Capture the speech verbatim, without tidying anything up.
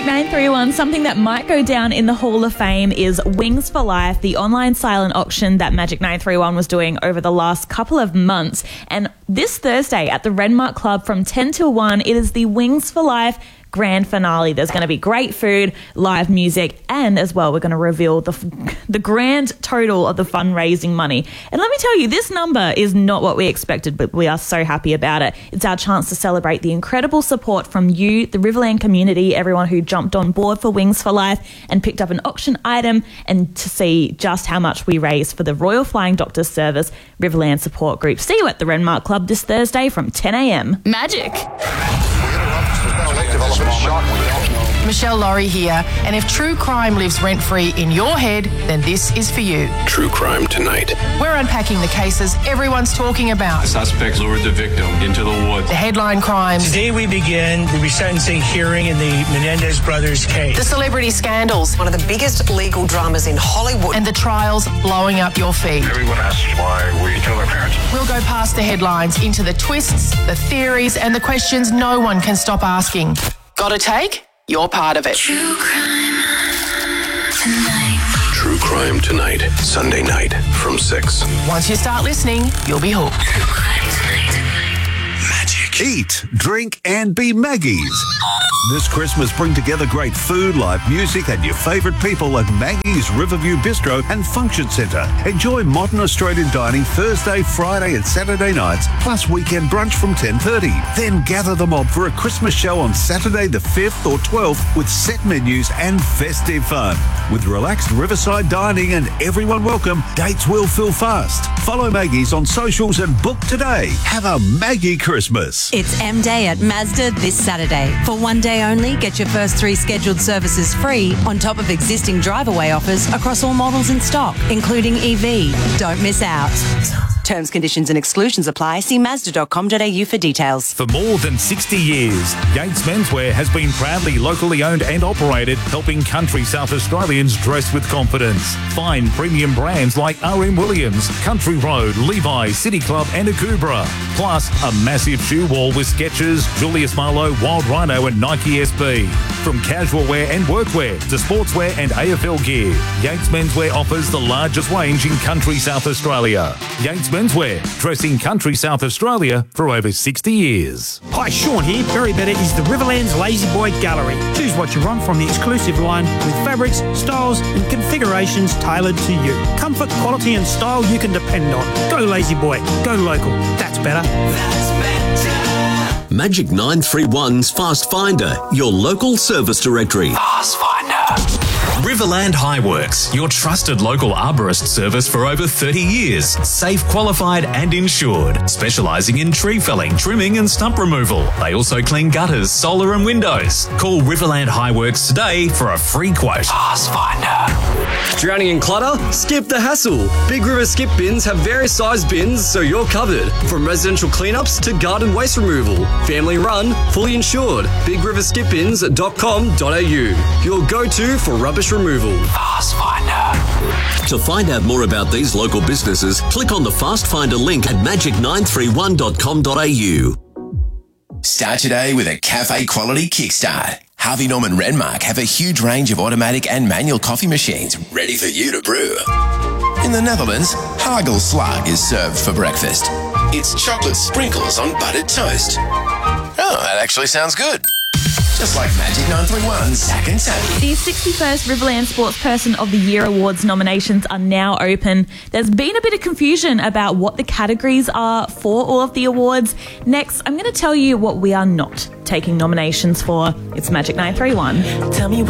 Magic nine three one, something that might go down in the Hall of Fame is Wings for Life, the online silent auction that Magic nine three one was doing over the last couple of months. And this Thursday at the Renmark Club from ten till one, it is the Wings for Life grand finale. There's going to be great food, live music, and as well, we're going to reveal the the grand total of the fundraising money. And let me tell you, this number is not what we expected, but we are so happy about it. It's our chance to celebrate the incredible support from you, the Riverland community, everyone who jumped on board for Wings for Life and picked up an auction item, and to see just how much we raised for the Royal Flying Doctor Service Riverland Support Group. See you at the Renmark Club this Thursday from ten a.m. Magic. Michelle Laurie here, and if true crime lives rent-free in your head, then this is for you. True Crime Tonight. We're unpacking the cases everyone's talking about. The suspects lured the victim into the woods. The headline crimes. Today we begin the resentencing hearing in the Menendez brothers case. The celebrity scandals. One of the biggest legal dramas in Hollywood. And the trials blowing up your feed. Everyone asks why we kill their parents. We'll go past the headlines into the twists, the theories, and the questions no one can stop asking. Got a take? You're part of it. True Crime Tonight. True Crime Tonight, Sunday night from six. Once you start listening, you'll be hooked. True Crime Tonight. Magic. Eat, drink, and be Maggie's. This Christmas, bring together great food, live music, and your favourite people at Maggie's Riverview Bistro and Function Centre. Enjoy modern Australian dining Thursday, Friday and Saturday nights, plus weekend brunch from ten thirty. Then gather the mob for a Christmas show on Saturday the fifth or twelfth with set menus and festive fun. With relaxed riverside dining and everyone welcome, dates will fill fast. Follow Maggie's on socials and book today. Have a Maggie Christmas. It's M Day at Mazda this Saturday. For one day only, get your first three scheduled services free on top of existing drive-away offers across all models in stock, including E V. Don't miss out. Terms, conditions and exclusions apply. See mazda dot com dot a u for details. For more than sixty years, Yates Menswear has been proudly locally owned and operated, helping country South Australians dress with confidence. Find premium brands like R M Williams, Country Road, Levi, City Club and Akubra. Plus, a massive shoe wall with Skechers, Julius Marlowe, Wild Rhino and Nike S B. From casual wear and workwear to sportswear and A F L gear, Yates Menswear offers the largest range in country South Australia. Yates Menswear, dressing country South Australia for over sixty years. Hi, Sean here. Very Better is the Riverland's Lazy Boy Gallery. Choose what you want from the exclusive line with fabrics, styles and configurations tailored to you. Comfort, quality and style you can depend on. Go Lazy Boy. Go local. That's better. That's better. Magic nine three one's Fast Finder, your local service directory. Fast Finder. Riverland Highworks, your trusted local arborist service for over thirty years. Safe, qualified and insured. Specialising in tree felling, trimming and stump removal. They also clean gutters, solar and windows. Call Riverland Highworks today for a free quote. Fast Finder. Drowning in clutter? Skip the hassle. Big River Skip Bins have various size bins so you're covered. From residential cleanups to garden waste removal. Family run, fully insured. big river skip bins dot com dot a u. Your go-to for rubbish removal. Fast Finder. To find out more about these local businesses, click on the Fast Finder link at magic nine three one dot com dot a u. Start today with a cafe quality kickstart. Harvey Norman Renmark have a huge range of automatic and manual coffee machines ready for you to brew. In the Netherlands, Hagel Slag is served for breakfast. It's chocolate sprinkles on buttered toast. Oh, that actually sounds good. Just like Magic nine three one, Zach and Tabby. The sixty-first Riverland Sportsperson of the Year Awards nominations are now open. There's been a bit of confusion about what the categories are for all of the awards. Next, I'm going to tell you what we are not taking nominations for. It's Magic nine three one. Tell me